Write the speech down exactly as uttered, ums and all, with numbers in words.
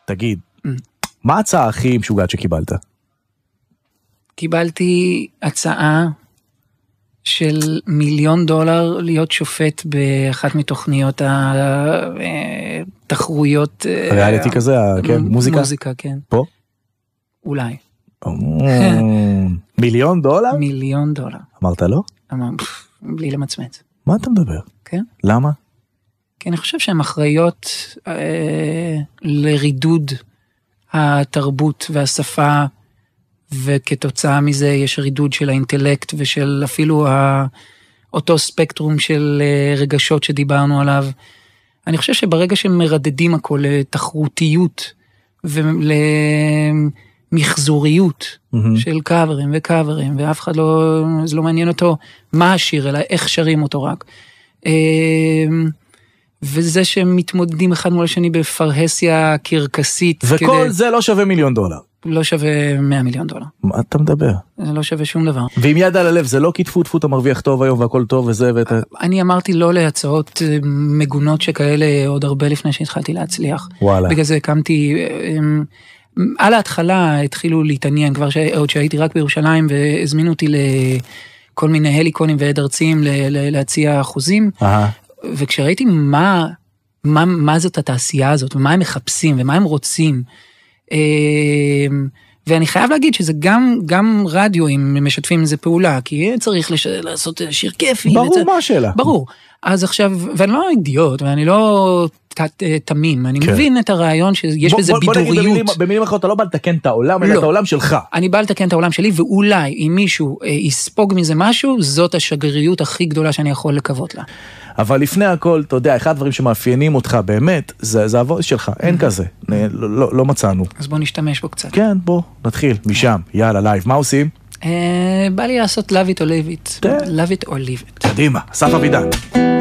תגיד, מה ההצעה הכי משוגעת שקיבלת? קיבלתי הצעה של מיליון דולר להיות שופט באחת מתוכניות התחרויות. ריאליטי כזה, כן, מוזיקה? מוזיקה, כן. פה? אולי. מיליון דולר? מיליון דולר. אמרת לא? בלי למצמץ. מה אתה מדבר? כן. למה? כי אני חושב שהן אחראיות אה, לרידוד התרבות והשפה, וכתוצאה מזה יש רידוד של האינטלקט ושל אפילו ה, אותו ספקטרום של אה, רגשות שדיברנו עליו. אני חושב שברגע שמרדדים הכל לתחרותיות ולמחזוריות mm-hmm. של קאברים וקאברים, ואף אחד לא, זה לא מעניין אותו מה השיר, אלא איך שרים אותו רק. אה, וזה שהם מתמודדים אחד מול השני בפרהסיה קרקסית. וכל כדי... זה לא שווה מיליון דולר. לא שווה מאה מיליון דולר. מה אתה מדבר? זה לא שווה שום דבר. ועם יד על הלב, זה לא כתפו תפו, אתה מרוויח טוב היום והכל טוב וזה ואת... אני אמרתי לא להצעות מגונות שכאלה עוד הרבה לפני שהתחלתי להצליח. וואלה. בגלל זה הקמתי... על ההתחלה התחילו להתעניין, כבר עוד שהייתי רק בירושלים, והזמינו אותי לכל מיני הליקונים ועד ארציים להציע אחוזים. אהה. וכשראיתי מה, מה, מה זאת התעשייה הזאת, ומה הם מחפשים, ומה הם רוצים, ואני חייב להגיד שזה גם, גם רדיו, אם משתפים איזה פעולה, כי צריך לש... לעשות שיר כיפי. ברור, וצ... מה השאלה? ברור. אז עכשיו, ואני לא אידיוט, ואני לא תמים, אני כן. מבין את הרעיון שיש בוא, בזה בוא, בידוריות. בוא נגיד במילים, במילים אחרות, אתה לא בא לתקן את העולם, אלא לא. את העולם שלך. אני בא לתקן את העולם שלי, ואולי אם מישהו אה, יספוג מזה משהו, זאת השגריריות הכי גדולה שאני יכול לקוות לה. אבל לפני הכל, אתה יודע, אחד הדברים שמאפיינים אותך באמת, זה, זה הוויס שלך, אין כזה, לא, לא, לא מצאנו. אז בוא נשתמש בו קצת. כן, בוא, נתחיל, משם, יאללה, לייב, מה עושים? בא לי לעשות love it or leave it. love it or leave it. קדימה, אסף אבידן.